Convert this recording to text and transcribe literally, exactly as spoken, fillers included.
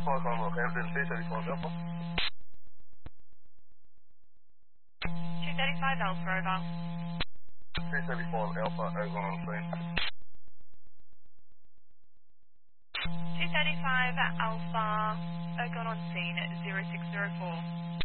Five on Rockhampton, two thirty-five Alpha. two thirty-five Alpha, over. two thirty-five Alpha, over on scene. two thirty-five Alpha, Ogon on scene at zero six zero four.